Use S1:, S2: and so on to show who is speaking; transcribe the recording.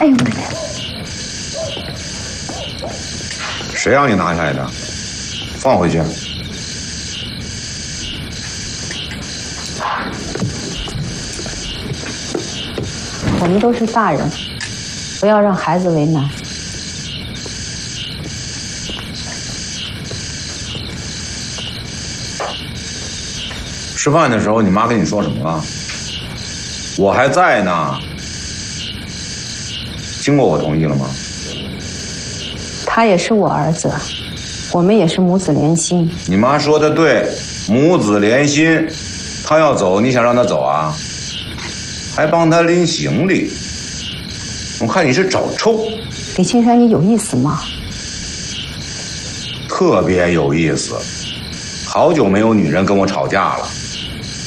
S1: 哎呦，
S2: 谁让你拿下来的？放回去。
S1: 我们都是大人，不要让孩子为难。
S2: 吃饭的时候，你妈跟你说什么了？我还在呢。经过我同意了吗？
S1: 他也是我儿子，我们也是母子连心。
S2: 你妈说的对，母子连心。他要走，你想让他走啊？还帮他拎行李，我看你是找抽。
S1: 李青山，你有意思吗？
S2: 特别有意思，好久没有女人跟我吵架了。